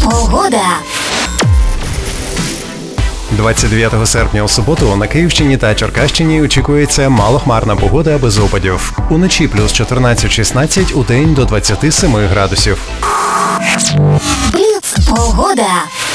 Погода. 29 серпня у суботу на Київщині та Черкащині очікується малохмарна погода без опадів. Уночі плюс 14-16, удень до 27 градусів. Бліц. Погода.